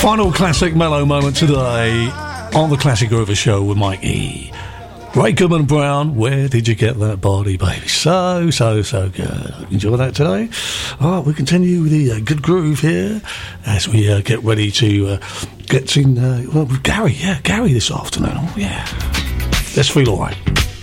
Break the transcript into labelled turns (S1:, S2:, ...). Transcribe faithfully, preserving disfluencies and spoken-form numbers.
S1: Final classic mellow moment today on the Classic Groover Show with Mike E. Ray Goodman Brown, Where Did You Get That Body, Baby? So, so, so good. Enjoy that today. All right, we continue with the uh, good groove here as we uh, get ready to uh, get in, uh, well, with Gary. Yeah, Gary this afternoon. Oh, yeah. Let's feel all right.